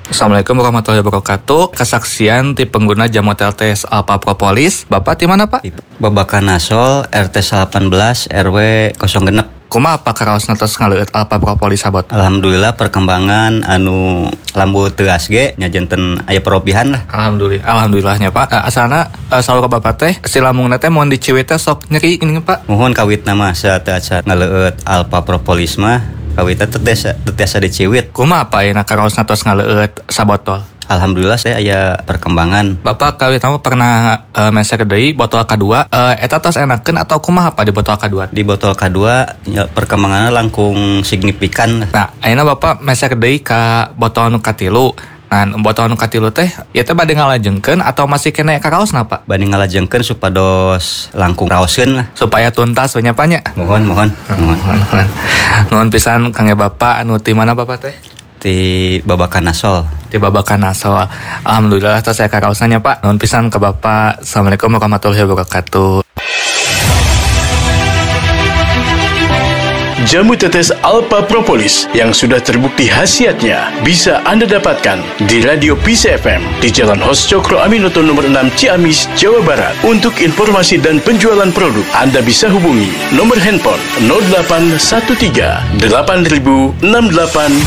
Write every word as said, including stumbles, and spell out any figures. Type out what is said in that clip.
Assalamualaikum warahmatullahi wabarakatuh. Kesaksian ti pengguna jamu T L T S Alpha Propolis. Bapak di mana, Pak? Babakan Nasol R T delapan belas R W nol genep. Kumaha apa karaos natos ngaleueut Alpha Propolis sabot? Alhamdulillah perkembangan anu lambu tegas ge nya janten aya perobihan lah. Alhamdulillah, alhamdulillahnya Pak. Uh, asalna uh, saur ka Bapak teh si lambungna teh mun diciwit teh sok nyeri gini Pak. Mohon kawit nama saat-saat ngaleueut Alpha Propolis mah kawitna tetesa tetesa diciwit. Kumaha apa ayeuna karaos natos ngaleueut sabotol? Alhamdulillah saya aya perkembangan. Bapak kawit nama pernah uh, mesek deui botol kedua. Uh, eta tos enakeun atau kumaha apa di botol kedua? Di botol kedua ya, perkembangannya langkung signifikan. Nah, ayeuna Bapak mesek deui ka botol nu katilu. Nah, botol nu katilu teh ieu teh bade ngalajengkeun atau masih kena karaosna, Pak? Bade ngalajengkeun supados langkung raoskeun lah. Supaya tuntas we nya Pak nya. Mohon mohon. Mohon. Nuhun pisan kangge Bapak anu ti mana Bapak teh? Di Babakan Nasol. Di Babakan Nasol. Alhamdulillah tos saya karaosna Pak. Nuhun pisan ke Bapak. Assalamualaikum warahmatullahi wabarakatuh. Jamu tetes Alpha Propolis yang sudah terbukti khasiatnya bisa Anda dapatkan di Radio Peace F M di Jalan Hos Cokro Aminoto nomor enam Ciamis, Jawa Barat. Untuk informasi dan penjualan produk, Anda bisa hubungi nomor handphone nol delapan satu tiga delapan ribu enam delapan